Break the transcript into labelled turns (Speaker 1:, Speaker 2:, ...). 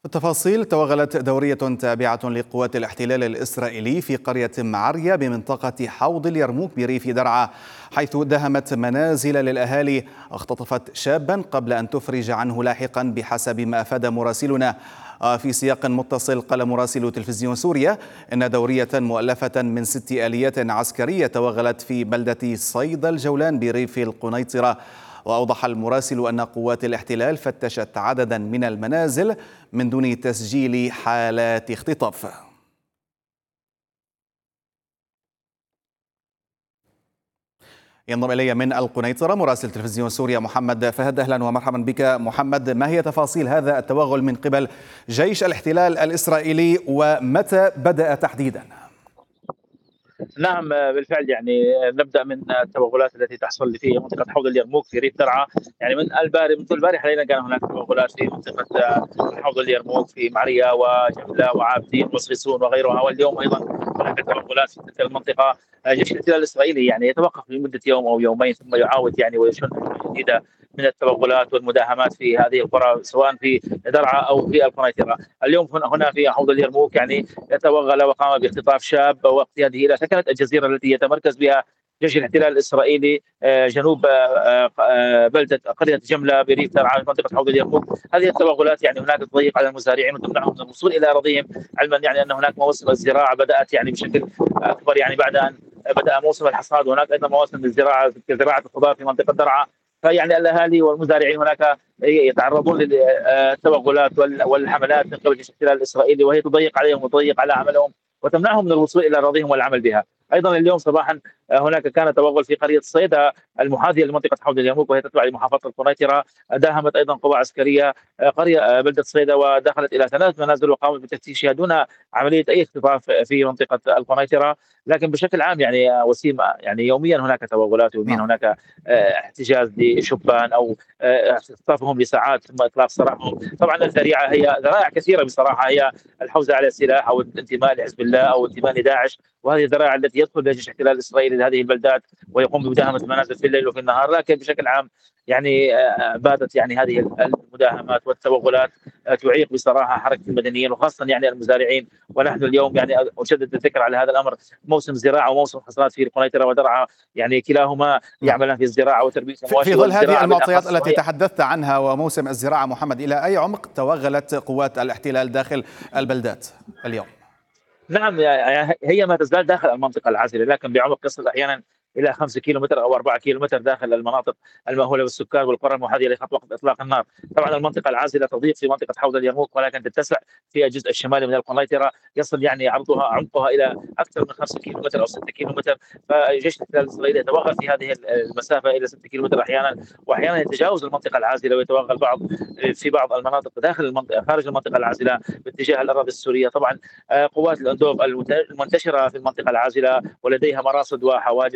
Speaker 1: التفاصيل: توغلت دورية تابعة لقوات الاحتلال الإسرائيلي في قرية معرية بمنطقة حوض اليرموك بريف درعا، حيث دهمت منازل للأهالي. اختطفت شابا قبل أن تفرج عنه لاحقا بحسب ما أفاد مراسلنا. في سياق متصل قال مراسل تلفزيون سوريا إن دورية مؤلفة من 6 آليات عسكرية توغلت في بلدة صيدا الجولان بريف القنيطرة. وأوضح المراسل أن قوات الاحتلال فتشت عددا من المنازل من دون تسجيل حالات اختطاف. ينضم إلي من القنيطرة مراسل تلفزيون سوريا محمد فهد. أهلا ومرحبا بك محمد. ما هي تفاصيل هذا التوغل من قبل جيش الاحتلال الإسرائيلي ومتى بدأ تحديدا؟
Speaker 2: نعم بالفعل، يعني نبدا من التوغلات التي تحصل في منطقه حوض اليرموك في ريف درعا. يعني منذ البارحه ليلا كان هناك توغلات في منطقه حوض اليرموك في معريه وجبله وعابدين وصيصون وغيرها، واليوم ايضا هناك توغلات في تلك المنطقه. جيش الاحتلال الاسرائيلي يعني يتوقف لمده يوم او يومين ثم يعاود يعني ويشن جديده من التوغلات والمداهمات في هذه القرى سواء في درعا او في القنيطره. اليوم هنا في حوض اليرموك يعني توغل وقام باختطاف شاب واقتياده الى سكنه الجزيره التي يتمركز بها جيش الاحتلال الاسرائيلي جنوب بلده قريه جمله بريف درعا منطقه حوض اليرموك. هذه التوغلات يعني هناك تضيق على المزارعين وتمنعهم من الوصول الى اراضيهم، علما يعني ان هناك مواسم الزراعه بدات يعني بشكل اكبر، يعني بعد ان بدا موسم الحصاد. وهناك ايضا مواسم الزراعه كزراعه الخضار في منطقه درعا. فيعني الاهالي والمزارعين هناك يتعرضون للتوغلات والحملات من قبل جيش الاحتلال الاسرائيلي، وهي تضيق عليهم وتضيق على عملهم وتمنعهم من الوصول الى اراضيهم والعمل بها. ايضا اليوم صباحا هناك كان توغل في قريه صيدا المحاذيه لمنطقه حوض اليرموك وهي تتبع لمحافظه القنيطره. داهمت ايضا قوى عسكريه قريه بلده صيدا ودخلت الى 3 منازل وقامت بتفتيشها دون عمليه اي اختطاف في منطقه القنيطره. لكن بشكل عام يعني وسيم، يعني يوميا هناك توغلات، يوميا
Speaker 1: نعم.
Speaker 2: هناك احتجاز لشبان او اختطافهم لساعات ثم اطلاق سراحهم. طبعا الذريعه هي ذرائع كثيره بصراحه، هي الحوزه على السلاح او الانتماء لحزب الله او الانتماء لداعش، وهذه الذرائع التي يدخل بها جيش الاحتلال الاسرائيلي لهذه البلدات ويقوم بمداهمه المنازل في الليل وفي النهار. لكن بشكل عام يعني باتت يعني هذه المداهمات والتوغلات تعيق بصراحه حركه المدنيين وخاصه يعني المزارعين. ونحن اليوم يعني اشدد الذكر على هذا الامر، موسم زراعه وموسم حصاد في القنيطره ودرعا، يعني كلاهما
Speaker 1: نعم.
Speaker 2: يعملان في الزراعه وتربيه
Speaker 1: في
Speaker 2: المواشي
Speaker 1: ظل هذه
Speaker 2: والزراعه
Speaker 1: المعطيات
Speaker 2: بالاخص
Speaker 1: التي
Speaker 2: وهي.
Speaker 1: تحدثت عنها وموسم الزراعة محمد، إلى أي عمق توغلت قوات الاحتلال داخل البلدات اليوم؟
Speaker 2: نعم، هي ما تزال داخل المنطقة العازلة، لكن بعمق يصل أحيانا إلى 5 كيلومتر أو 4 كيلومتر داخل المناطق المأهولة بالسكان والقرى المحاذية لخط وقت إطلاق النار. طبعا المنطقة العازلة تضيق في منطقة حوض اليرموك ولكن تتسع في الجزء الشمالي من القنيطرة، يصل يعني عمقها إلى أكثر من 5 كيلومتر أو 6 كيلومتر. فجيش الاحتلال الإسرائيلي يتوغل في هذه المسافة إلى 6 كيلومتر أحيانا، وأحيانا يتجاوز المنطقة العازلة ويتوغل في بعض المناطق داخل المنطقة خارج المنطقة العازلة باتجاه الأراضي السورية. طبعا قوات الاندوف المنتشره في المنطقه العازله ولديها مراصد وحواجز